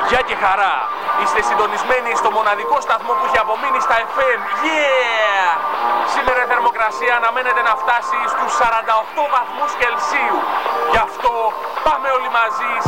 Γεια και χαρά! Είστε συντονισμένοι στο μοναδικό σταθμό που έχει απομείνει στα FM. Yeah! Σήμερα η θερμοκρασία αναμένεται να φτάσει στους 48 βαθμούς Κελσίου. Γι' αυτό πάμε όλοι μαζί